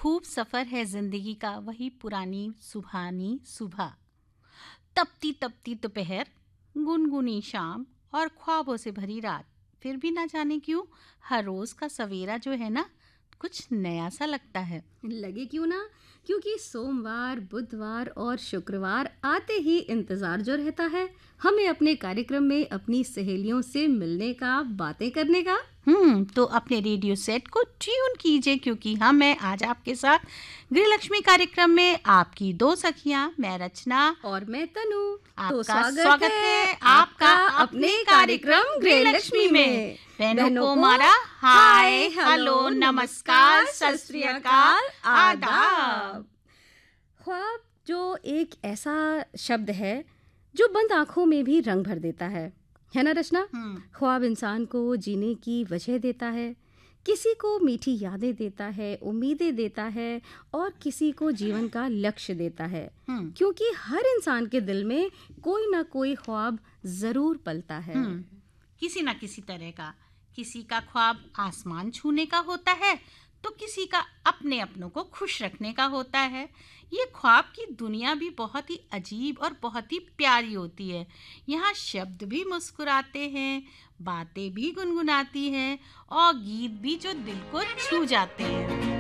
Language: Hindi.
खूब सफर है जिंदगी का, वही पुरानी सुबहानी सुबह, तपती तपती दोपहर, गुनगुनी शाम और ख्वाबों से भरी रात। फिर भी ना जाने क्यों हर रोज का सवेरा जो है ना, कुछ नया सा लगता है। लगे क्यों ना, क्योंकि सोमवार, बुधवार और शुक्रवार आते ही इंतजार जो रहता है हमें अपने कार्यक्रम में अपनी सहेलियों से मिलने का, बातें करने का। तो अपने रेडियो सेट को ट्यून कीजिए, क्योंकि हम हैं आज आपके साथ गृहलक्ष्मी कार्यक्रम में आपकी दो सखियां, मैं रचना और मैं तनु। तो आपका स्वागत है आपका अपने कार्यक्रम गृहलक्ष्मी में। बहनों को हमारा हाय, हेलो, नमस्कार, सत श्री अकाल, आदाब। ख्वाब जो एक ऐसा शब्द है जो बंद आंखों में भी रंग भर देता है ना रचना? ख्वाब इंसान को जीने की वजह देता है, किसी को मीठी यादें देता है, उम्मीदें देता है और किसी को जीवन का लक्ष्य देता है। क्योंकि हर इंसान के दिल में कोई ना कोई ख्वाब जरूर पलता है। किसी ना किसी तरह का। किसी का ख्वाब आसमान छूने का होता है, तो किसी का अपने अपनों को खुश रखने का होता है। ये ख्वाब की दुनिया भी बहुत ही अजीब और बहुत ही प्यारी होती है। यहाँ शब्द भी मुस्कुराते हैं, बातें भी गुनगुनाती हैं और गीत भी जो दिल को छू जाते हैं।